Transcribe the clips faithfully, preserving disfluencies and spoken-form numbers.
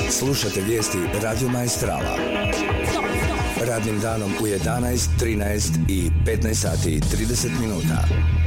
Slušate vijesti Radio Maestrala. Radnim danom u jedanaest, trinaest i petnaest sati i trideset minuta.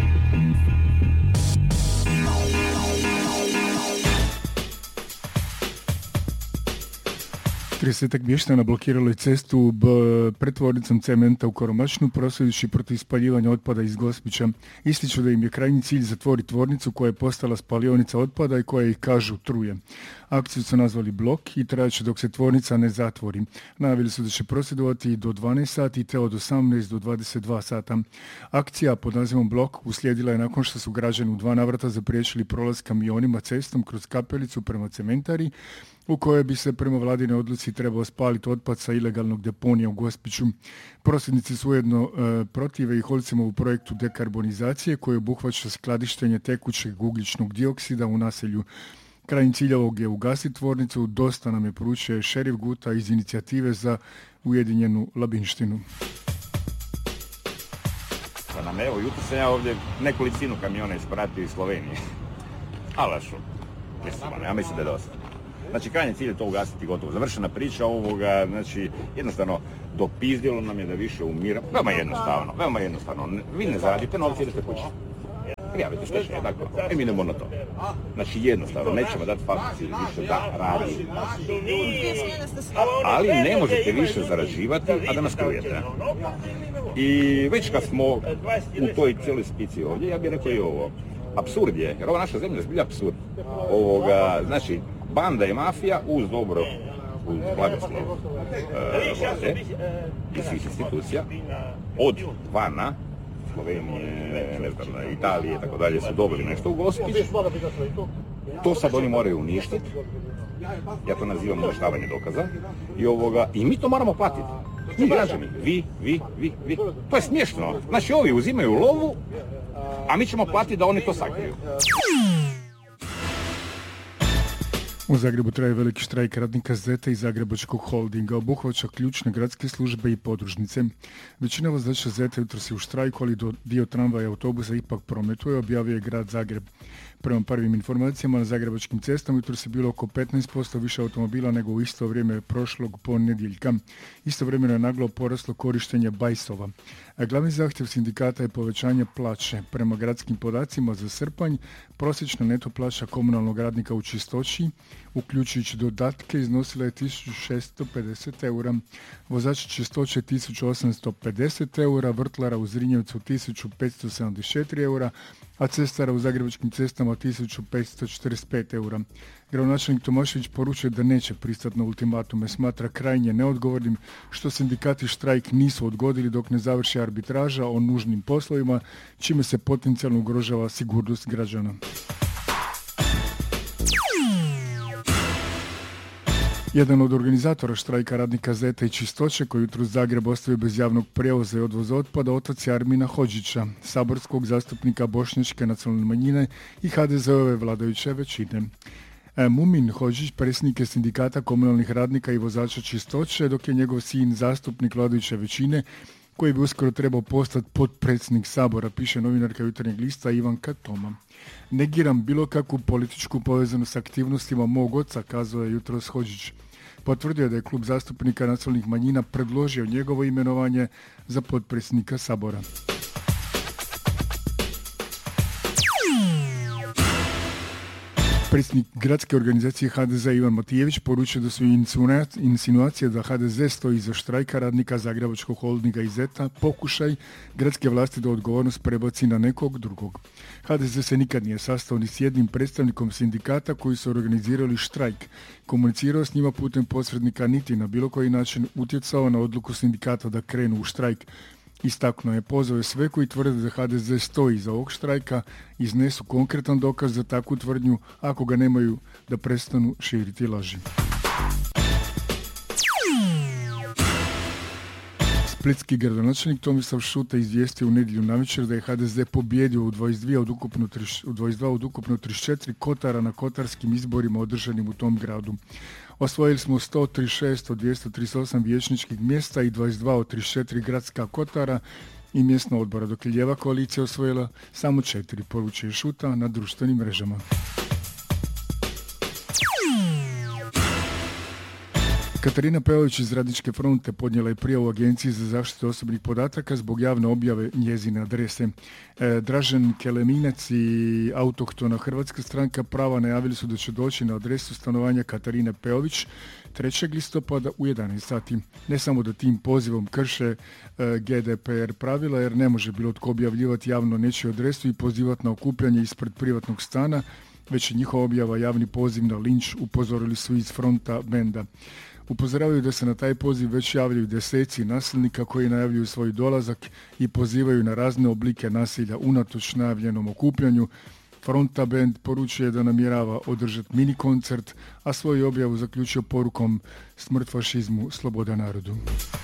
tridesetak mještana blokiralo je cestu b, pred tvornicom cementa u Koromačnu, prosvjedujući protiv spaljivanja otpada iz Gospića. Ističu da im je krajnji cilj zatvoriti tvornicu koja je postala spalionica otpada i koja ih, kažu, truje. Akciju su nazvali blok i trajaće dok se tvornica ne zatvori. Najavili su da će prosvjedovati do dvanaest sati te od osamnaest do dvadeset dva sata. Akcija pod nazivom blok uslijedila je nakon što su građani u dva navrata zapriječili prolaz kamionima cestom kroz kapelicu prema cementari, u kojoj bi se prema vladine odluci trebao spaliti otpad sa ilegalnog deponija u Gospiću. Prosvjednici su ujedno e, protive i Holcimovu projektu dekarbonizacije koji obuhvaća skladištenje tekućeg ugljičnog dioksida u naselju. Krajnji cilj ovog je ugasiti tvornicu, dosta nam je poručuje šerif Guta iz inicijative za ujedinjenu Labinštinu. Pa nam evo, jutro sam ja ovdje nekolicinu kamiona ispratio iz Slovenije. Alašu. Mislim, ja mislim da je dosta. Znači, krajnji cilj je to ugasiti gotovo. Završena priča ovoga, znači, jednostavno, dopizdilo nam je da više umira. Veoma jednostavno, veoma jednostavno. Vi ne zaradite novci, idete kući. Prijavite stečaj, tako. I mi idemo na to. Znači, jednostavno, nećemo dati fabrici više da radi. Ali ne možete više zarađivati, a da nas krujete. I već kad smo u toj cijeloj spici ovdje, ja bih rekao i ovo. Apsurd je, jer ova naša zemlja je zbilja apsurd. Ovoga, znači, banda i mafija uz dobro, uz blagoslov e, vlade i svih institucija, od vana, Slovenije, ne znam, Italije i tako dalje, su dobili nešto u Gospić. To sad oni moraju uništiti. Ja to nazivam uništavanje dokaza. I, ovoga, i mi to moramo platiti. Mi građani, vi, vi, vi, vi. To je smiješno. Znači, ovi uzimaju lovu, a mi ćemo platiti da oni to sakriju. U Zagrebu traje veliki štrajk radnika Zeta i Zagrebačkog holdinga. Obuhvaća ključne gradske službe i podružnice. Većina vozača Zeta jutros je u štrajku, ali dio tramvaja i autobusa ipak prometuje, objavio je grad Zagreb. Prema prvim informacijama na zagrebačkim cestama jutros je bilo oko petnaest posto više automobila nego u isto vrijeme prošlog ponedjeljka. Istovremeno je naglo poraslo korištenje bajsova. A glavni zahtjev sindikata je povećanje plaće. Prema gradskim podacima za srpanj, prosječna neto plaća komunalnog radnika u čistoći, uključujući dodatke, iznosila je tisuću šesto pedeset eura. Vozača čistoće tisuću osamsto pedeset eura, vrtlara u Zrinjevcu tisuću petsto sedamdeset četiri eura, a cestara u zagrebačkim cestama tisuću petsto četrdeset pet eura. Gradonačelnik Tomašević poručuje da neće pristati na ultimatume, smatra krajnje neodgovornim što sindikati štrajk nisu odgodili dok ne završi arbitraža o nužnim poslovima, čime se potencijalno ugrožava sigurnost građana. Jedan od organizatora štrajka radnika Zeta i Čistoće, koji jutros Zagreb ostavio bez javnog prijevoza i odvoza otpada, otac je Armina Hodžića, saborskog zastupnika bošnjačke nacionalne manjine i ha de ze-ove vladajuće većine. E, Mumin Hodžić, predsjednik je sindikata komunalnih radnika i vozača Čistoće, dok je njegov sin zastupnik vladajuće većine, koji bi uskoro trebao postati potpredsjednik Sabora, piše novinarka Jutarnjeg lista Ivanka Toma. Negiram bilo kakvu političku povezanost s aktivnostima mog oca, kazao je jutros Hodžić. Potvrdio je da je klub zastupnika nacionalnih manjina predložio njegovo imenovanje za potpredsjednika Sabora. Predsjednik gradske organizacije ha de ze Ivan Matijević poručio da su insinuacije da ha de ze stoji iza štrajka radnika Zagrebačkog holdinga i Zeta pokušaj gradske vlasti da odgovornost prebaci na nekog drugog. ha de ze se nikad nije sastao ni s jednim predstavnikom sindikata koji su organizirali štrajk, komunicirao s njima putem posrednika niti na bilo koji način utjecao na odluku sindikata da krenu u štrajk. Istaknuo je, pozvao je sve koji tvrde da ha de ze stoji iza ovog štrajka, iznesu konkretan dokaz za takvu tvrdnju, ako ga nemaju, da prestanu širiti laži. Splitski gradonačelnik Tomislav Šuta izvijestio u nedjelju navečer da je ha de ze pobijedio u dvadeset dva od ukupno, u dvadeset dva od ukupno trideset četiri kotara na kotarskim izborima održanim u tom gradu. Osvojili smo sto trideset šest od dvjesto trideset osam vijećničkih mjesta i dvadeset dva od trideset četiri gradska kotara i mjesna odbora, dok je lijeva koalicija osvojila samo četiri, poručuje Šuta na društvenim mrežama. Katarina Peović iz Radničke fronte podnijela je prijavu Agenciji za zaštitu osobnih podataka zbog javne objave njezine adrese. E, Dražen Keleminac i autohtona Hrvatska stranka prava najavili su da će doći na adresu stanovanja Katarine Peović trećeg listopada u jedanaest sati. Ne samo da tim pozivom krše e, G D P R pravila, jer ne može bilo tko objavljivati javno nečiju adresu i pozivati na okupljanje ispred privatnog stana, već je njihova objava javni poziv na linč, upozorili su iz fronta benda. Upozoravaju da se na taj poziv već javljaju deseci nasilnika koji najavljuju svoj dolazak i pozivaju na razne oblike nasilja unatoč najavljenom okupljanju. Fronta band poručuje da namjerava održati mini koncert, a svoju objavu zaključio porukom smrt fašizmu, sloboda narodu.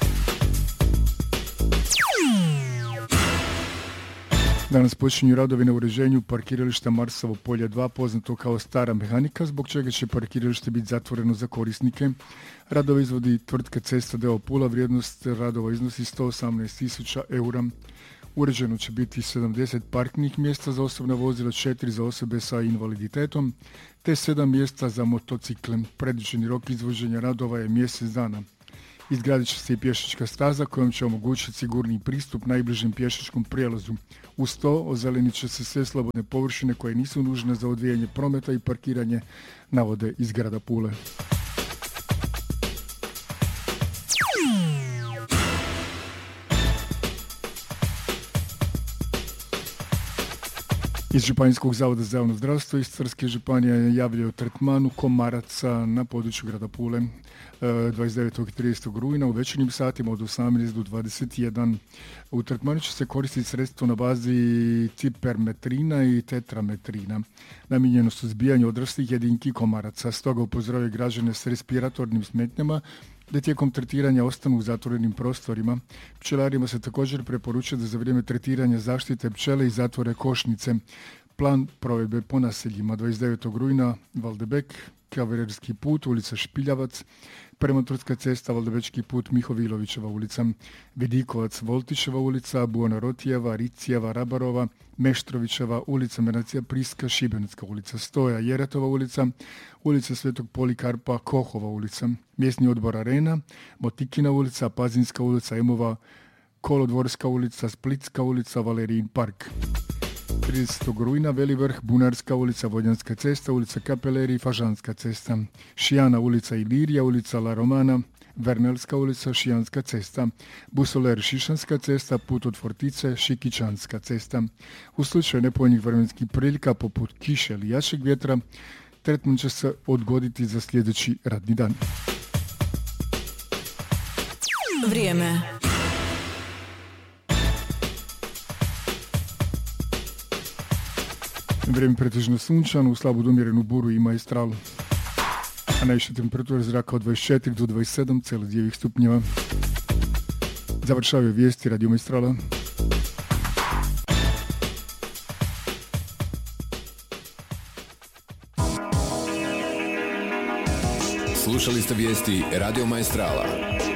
Danas počinju radovi na uređenju parkirališta Marsovo polje dva, poznato kao Stara mehanika, zbog čega će parkiralište biti zatvoreno za korisnike. Radove izvodi tvrtka Cesta d.o.o. Pula, vrijednost radova iznosi sto osamnaest tisuća eura. Uređeno će biti sedamdeset parkingnih mjesta za osobna vozila, četiri za osobe sa invaliditetom, te sedam mjesta za motocikle. Predviđeni rok izvođenja radova je mjesec dana. Izgradit će se i pješačka staza kojom će omogućiti sigurniji pristup najbližem pješačkom prijelazu. Uz to ozelenit će se sve slobodne površine koje nisu nužne za odvijanje prometa i parkiranje, navode iz grada Pule. Iz Županijskog zavoda za javno zdravstvo Istarske županije javljaju o tretmanu komaraca na području grada Pule dvadeset devetog i tridesetog rujna u večernjim satima od osamnaest do dvadeset jedan. U tretmanu će se koristiti sredstvo na bazi cipermetrina i tetrametrina. Namijenjeno su zbijanju odraslih jedinki komaraca. Stoga upozoravaju građane s respiratornim smetnjama da tijekom tretiranja ostanu u zatvorenim prostorima. Pčelarima se također preporučuje da za vrijeme tretiranja zaštite pčele i zatvore košnice. Plan provedbe po naseljima dvadeset devetog rujna Valdebek, Kavrerski put, ulica Špiljavac, Premoturska cesta, Valdebečki put, Mihovilovićeva ulica, Vidikovac, Voltićeva ulica, Buona Rotijeva, Ricijeva, Rabarova, Meštrovićeva ulica, Menacija Priska, Šibenecka ulica, Stoja, Jeretova ulica, ulica Svetog Polikarpa, Kohova ulica, Mjesni odbor Arena, Motikina ulica, Pazinska ulica, Emova, Kolodvorska ulica, Splitska ulica, Valerijin park. tridesetog rujna Veli vrh, Bunarska ulica, Vodjanska cesta, ulica Kapeleri, Fažanska cesta, Šijana ulica Ilirija, ulica La Romana, Vernelska ulica, Šijanska cesta, Busoler, Šišanska cesta, put od Fortice, Šikičanska cesta. U slučaju nepovoljnih vremenskih prilika poput kiše ili jačeg vjetra, tretman će se odgoditi za sljedeći radni dan. Vrijeme. Vrijeme pretežno sunčano, u slabu domjerenu buru i maestralu. A najviša temperatura zraka od dvadeset četiri do dvadeset sedam zarez devet stupnjeva. Završavaju vijesti Radio Maestrala. Slušali ste vijesti Radio Maestrala.